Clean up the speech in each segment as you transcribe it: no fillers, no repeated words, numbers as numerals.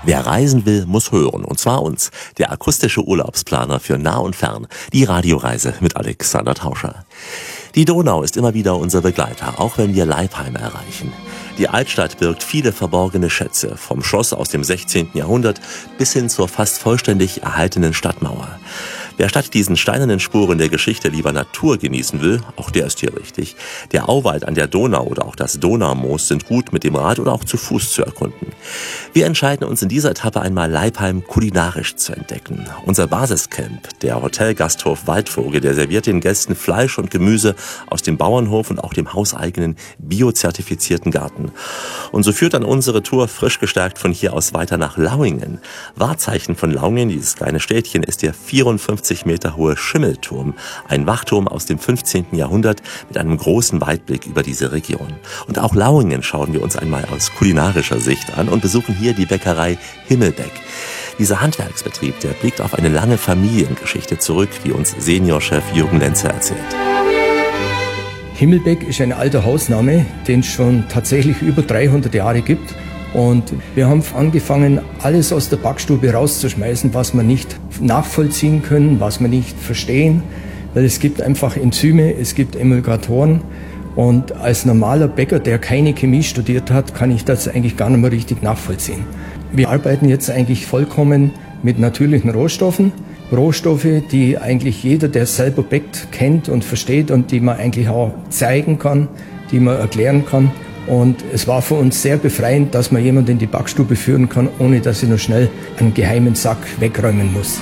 Wer reisen will, muss hören. Und zwar uns, der akustische Urlaubsplaner für nah und fern. Die Radioreise mit Alexander Tauscher. Die Donau ist immer wieder unser Begleiter, auch wenn wir Leipheim erreichen. Die Altstadt birgt viele verborgene Schätze, vom Schloss aus dem 16. Jahrhundert bis hin zur fast vollständig erhaltenen Stadtmauer. Wer statt diesen steinernen Spuren der Geschichte lieber Natur genießen will, auch der ist hier richtig. Der Auwald an der Donau oder auch das Donaumoos sind gut mit dem Rad oder auch zu Fuß zu erkunden. Wir entscheiden uns in dieser Etappe einmal Leipheim kulinarisch zu entdecken. Unser Basiscamp, der Hotelgasthof Waldvogel, der serviert den Gästen Fleisch und Gemüse aus dem Bauernhof und auch dem hauseigenen biozertifizierten Garten. Und so führt dann unsere Tour frisch gestärkt von hier aus weiter nach Lauingen. Wahrzeichen von Lauingen, dieses kleine Städtchen, ist der 54 Meter hohe Schimmelturm, ein Wachturm aus dem 15. Jahrhundert mit einem großen Weitblick über diese Region. Und auch Lauingen schauen wir uns einmal aus kulinarischer Sicht an und besuchen hier die Bäckerei Himmelbeck. Dieser Handwerksbetrieb, der blickt auf eine lange Familiengeschichte zurück, wie uns Seniorchef Jürgen Lenze erzählt. Himmelbeck ist ein alter Hausname, den es schon tatsächlich über 300 Jahre gibt. Und wir haben angefangen, alles aus der Backstube rauszuschmeißen, was wir nicht nachvollziehen können, was wir nicht verstehen. Weil es gibt einfach Enzyme, es gibt Emulgatoren. Und als normaler Bäcker, der keine Chemie studiert hat, kann ich das eigentlich gar nicht mehr richtig nachvollziehen. Wir arbeiten jetzt eigentlich vollkommen mit natürlichen Rohstoffen. Rohstoffe, die eigentlich jeder, der selber bäckt, kennt und versteht und die man eigentlich auch zeigen kann, die man erklären kann. Und es war für uns sehr befreiend, dass man jemanden in die Backstube führen kann, ohne dass ich noch schnell einen geheimen Sack wegräumen muss.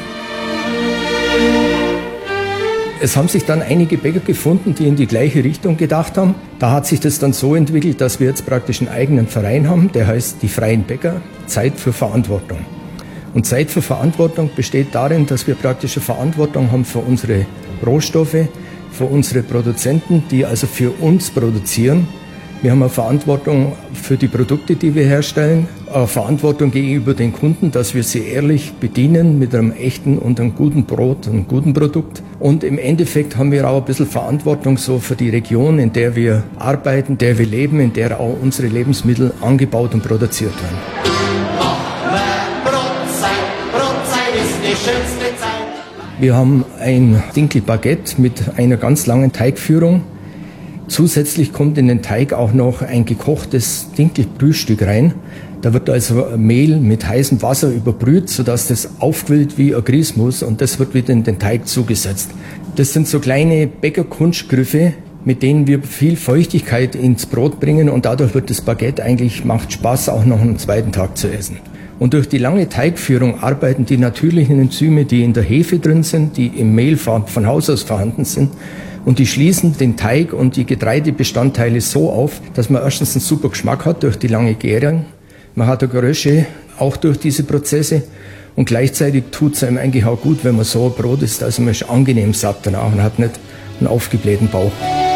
Es haben sich dann einige Bäcker gefunden, die in die gleiche Richtung gedacht haben. Da hat sich das dann so entwickelt, dass wir jetzt praktisch einen eigenen Verein haben, der heißt die Freien Bäcker, Zeit für Verantwortung. Und Zeit für Verantwortung besteht darin, dass wir praktisch eine Verantwortung haben für unsere Rohstoffe, für unsere Produzenten, die also für uns produzieren. Wir haben eine Verantwortung für die Produkte, die wir herstellen, eine Verantwortung gegenüber den Kunden, dass wir sie ehrlich bedienen mit einem echten und einem guten Brot, einem guten Produkt. Und im Endeffekt haben wir auch ein bisschen Verantwortung so für die Region, in der wir arbeiten, in der wir leben, in der auch unsere Lebensmittel angebaut und produziert werden. Brotzeit ist die schönste Zeit. Wir haben ein Dinkel-Baguette mit einer ganz langen Teigführung. Zusätzlich kommt in den Teig auch noch ein gekochtes Dinkelbrühstück rein. Da wird also Mehl mit heißem Wasser überbrüht, sodass das aufquillt wie ein Grießmus und das wird wieder in den Teig zugesetzt. Das sind so kleine Bäckerkunstgriffe, mit denen wir viel Feuchtigkeit ins Brot bringen und dadurch wird das Baguette eigentlich, macht Spaß, auch noch am zweiten Tag zu essen. Und durch die lange Teigführung arbeiten die natürlichen Enzyme, die in der Hefe drin sind, die im Mehl von Haus aus vorhanden sind, und die schließen den Teig und die Getreidebestandteile so auf, dass man erstens einen super Geschmack hat durch die lange Gärung. Man hat eine Gerösche auch durch diese Prozesse und gleichzeitig tut es einem eigentlich auch gut, wenn man so ein Brot isst. Also man ist angenehm satt danach und hat nicht einen aufgeblähten Bauch.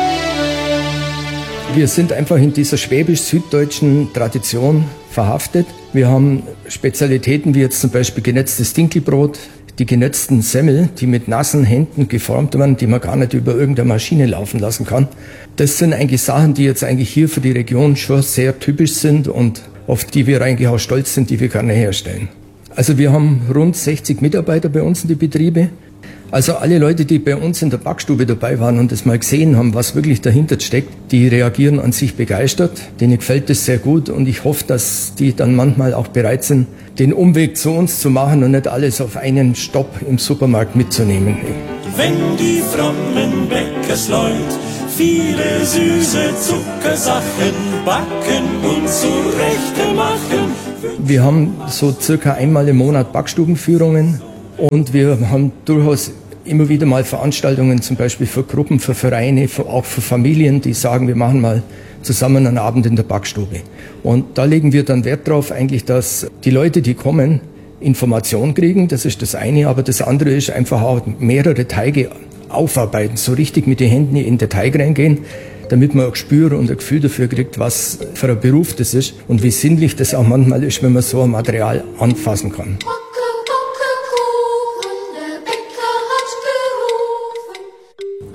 Wir sind einfach in dieser schwäbisch-süddeutschen Tradition verhaftet. Wir haben Spezialitäten wie jetzt zum Beispiel genetztes Dinkelbrot, die genetzten Semmel, die mit nassen Händen geformt werden, die man gar nicht über irgendeine Maschine laufen lassen kann. Das sind eigentlich Sachen, die jetzt eigentlich hier für die Region schon sehr typisch sind und auf die wir eigentlich auch stolz sind, die wir gerne herstellen. Also wir haben rund 60 Mitarbeiter bei uns in die Betriebe. Also alle Leute, die bei uns in der Backstube dabei waren und das mal gesehen haben, was wirklich dahinter steckt, die reagieren an sich begeistert. Denen gefällt das sehr gut und ich hoffe, dass die dann manchmal auch bereit sind, den Umweg zu uns zu machen und nicht alles auf einen Stopp im Supermarkt mitzunehmen. Wenn die frommen Bäckersleut viele süße Zuckersachen backen und zurecht machen. Wir haben so circa einmal im Monat Backstubenführungen. Und wir haben durchaus immer wieder mal Veranstaltungen, zum Beispiel für Gruppen, für Vereine, auch für Familien, die sagen, wir machen mal zusammen einen Abend in der Backstube. Und da legen wir dann Wert drauf, eigentlich, dass die Leute, die kommen, Information kriegen. Das ist das eine, aber das andere ist einfach auch mehrere Teige aufarbeiten, so richtig mit den Händen in den Teig reingehen, damit man ein Gespür und ein Gefühl dafür kriegt, was für ein Beruf das ist und wie sinnlich das auch manchmal ist, wenn man so ein Material anfassen kann.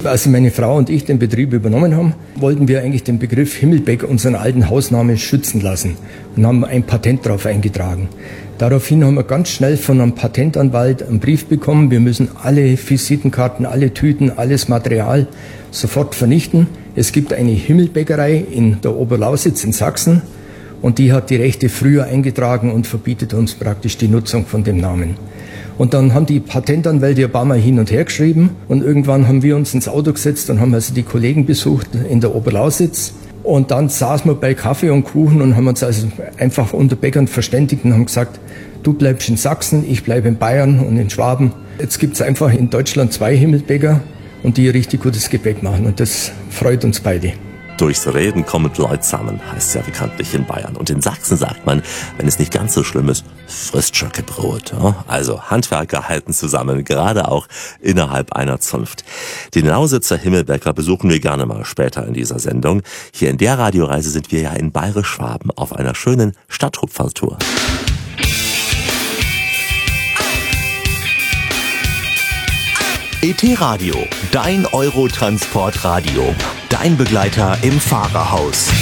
Als meine Frau und ich den Betrieb übernommen haben, wollten wir eigentlich den Begriff Himmelbäcker, unseren alten Hausname, schützen lassen und haben ein Patent darauf eingetragen. Daraufhin haben wir ganz schnell von einem Patentanwalt einen Brief bekommen, wir müssen alle Visitenkarten, alle Tüten, alles Material sofort vernichten. Es gibt eine Himmelbäckerei in der Oberlausitz in Sachsen und die hat die Rechte früher eingetragen und verbietet uns praktisch die Nutzung von dem Namen. Und dann haben die Patentanwälte ein paar Mal hin und her geschrieben und irgendwann haben wir uns ins Auto gesetzt und haben also die Kollegen besucht in der Oberlausitz. Und dann saßen wir bei Kaffee und Kuchen und haben uns also einfach unter Bäckern verständigt und haben gesagt, du bleibst in Sachsen, ich bleibe in Bayern und in Schwaben. Jetzt gibt es einfach in Deutschland 2 Himmelbäcker und die richtig gutes Gebäck machen und das freut uns beide. Durchs Reden kommen Leute zusammen, heißt es ja bekanntlich in Bayern. Und in Sachsen sagt man, wenn es nicht ganz so schlimm ist, frisst schon Brot. Also Handwerker halten zusammen, gerade auch innerhalb einer Zunft. Den Lausitzer Himmelbäcker besuchen wir gerne mal später in dieser Sendung. Hier in der Radioreise sind wir ja in Bayerisch-Schwaben auf einer schönen Stadthupferltour. ET Radio, dein Eurotransportradio, dein Begleiter im Fahrerhaus.